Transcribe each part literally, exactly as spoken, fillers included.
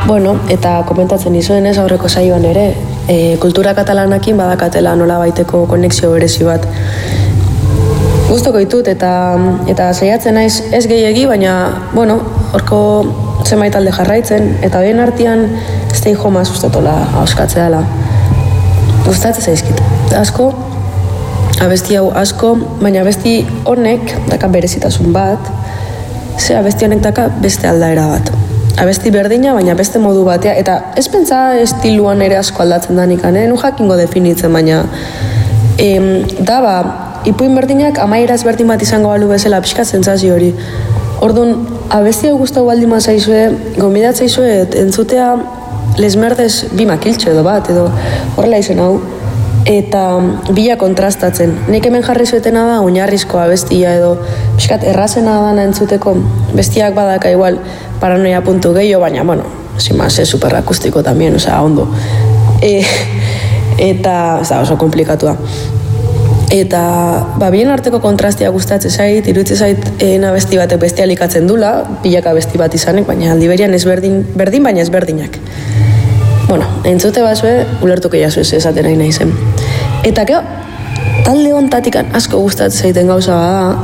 Bueno, eta komentatzen izuen ez aurreko saioan ere, e, kultura katalanakin badakatela nola baiteko konexio berezi bat. Gustoko ditut eta eta saiatzen naiz ez gehiegi, baina, bueno, horko zenbait talde jarraitzen, eta bien artean Stay Home asustotola hauskatzea dela. Gustatzen zaizkit. Asko, abesti hau asko, baina abesti honek daka berezitasun bat, ze abesti honek daka beste aldaera bat. Abesti berdina, baina beste modu batea, eta ez pentsa estiluan ere asko aldatzen da nikan, eh? Nu jakingo definitzen, baina em, da ba, ipuin berdinak amaiera ezberdin bat izango balu bezala pixka sentsazio hori. Orduan, abesti hau gustau baldin mazaizue, gonbidatzaizue entzutea lesmerdez bi makiltxo edo bat, edo horrela izen hau, eta bila kontrastatzen. Nik hemen jarri zuetena da oinarrizko abestia edo pixkat errazena dana entzuteko, bestiak badaka igual paranoia puntu gehiago, baina, bueno, sin más, es super akustiko también, osea, ondo. E, eta, ez da, oso komplikatua. Eta, ba, bien arteko kontrastia gustatzen zait, iruditzen zait ena besti batek bestia likatzen dula, pilaka besti bat izanek, baina aldi berian ez berdin, berdin baina ez berdinak. Bueno, entzute bazue, ulertuko jazu ez esaten nahi nahi zen. Eta, keo, talde hontatik asko gustatzen zaiten gauza bada,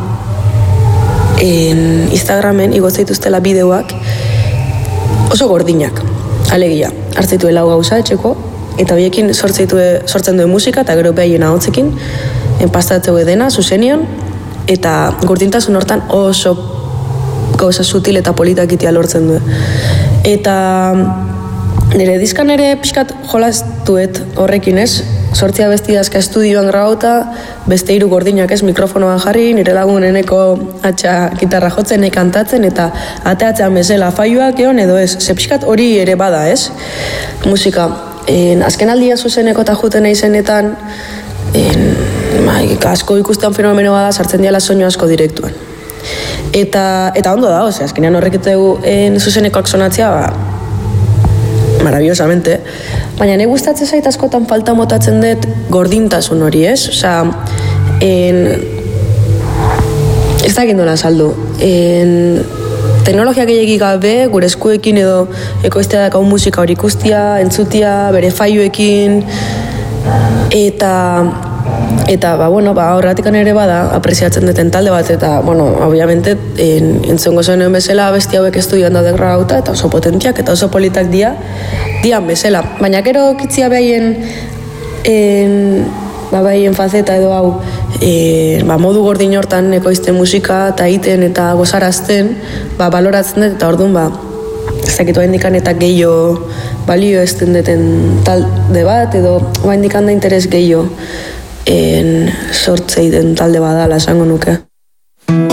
en Instagramen igotzaituztela bideoak oso gordinak, alegia. Hartzaitu lau gauza etxeko, eta horiekin sortzen duen musika, eta gero behaien ahotzekin, enpastatzeu dena, zuzenian, eta gordintasun hortan oso gauza sutil eta politak itia lortzen du. Eta nire diskan ere pixkat jolastuet horrekin ez, sortzia besti dazka estudioan grabauta, beste hiru gordinak ez mikrofonoan jarri, nire laguneneko atxa gitarra jotzen kantatzen, eta ateatzean bezala faioak egon edo ez, ze pixkat hori ere bada ez, musika. En, azken aldia zuzeneko eta juten eizenetan, en, ma, asko ikusten fenomeno bada sartzen diala soinu asko direktuan. Eta, eta ondo da, ose, azkenean horrekitegu zuzenekoak sonatzea, ba, maravillosamente, baina ne gustatzen zait askotan falta motatzen dut gordintasun hori, ez? Osea, en, ez dakit nola saldu, en, teknologia gehiagik gabe, gure eskuekin edo ekoiztea dakau musika hori ikustia, entzutia, bere faioekin, eta eta, ba, bueno, ba, horratikan ere bada, apreziatzen duten talde bat, eta, bueno, obviamente, en, entzongo zenuen bezala, besti hauek estudioan daude grabauta, eta oso potentiak, eta oso politak dia, dian bezala. Baina gero kitzia behaien, en, ba, behaien faceta edo hau, e, ba, modu gordin hortan ekoizten musika, eta iten eta gozarazten, ba, baloratzen dut, eta orduan, ba, ez dakitu haindikan eta gehiago balio ez duten talde bat, edo haindikan da interes gehiago en sortzei den talde badala esango nuke.